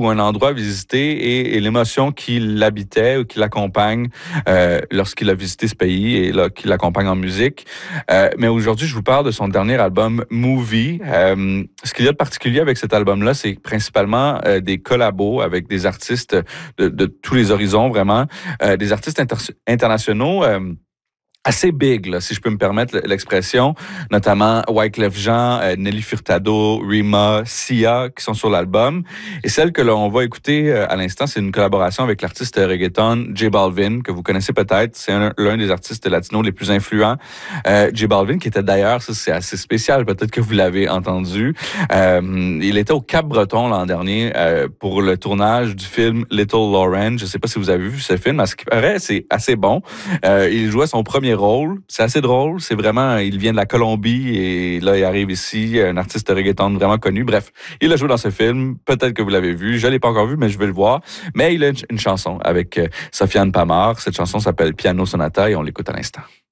ou un endroit à visiter et l'émotion qui l'habitait ou qui l'accompagne lorsqu'il a visité ce pays et là, qui l'accompagne en musique. Mais aujourd'hui, je vous parle de son dernier album, Movie. Ce qu'il y a de particulier avec cet album-là, c'est principalement des collabos avec des artistes de tous les horizons, vraiment. Des artistes internationaux assez big, là, si je peux me permettre l'expression, notamment Wyclef Jean, Nelly Furtado, Rima, Sia, qui sont sur l'album. Et celle que l'on va écouter à l'instant, c'est une collaboration avec l'artiste reggaeton J Balvin, que vous connaissez peut-être. C'est l'un des artistes latinos les plus influents. J Balvin, qui était d'ailleurs, ça c'est assez spécial, peut-être que vous l'avez entendu. Il était au Cap-Breton l'an dernier pour le tournage du film Little Lauren. Je sais pas si vous avez vu ce film. À ce qui paraît, c'est assez bon. Il jouait son premier rôle. C'est assez drôle. C'est vraiment, il vient de la Colombie et là, il arrive ici, un artiste reggaeton vraiment connu. Bref, il a joué dans ce film. Peut-être que vous l'avez vu. Je l'ai pas encore vu, mais je vais le voir. Mais il a une chanson avec Sofiane Pamart. Cette chanson s'appelle Piano Sonata et on l'écoute à l'instant.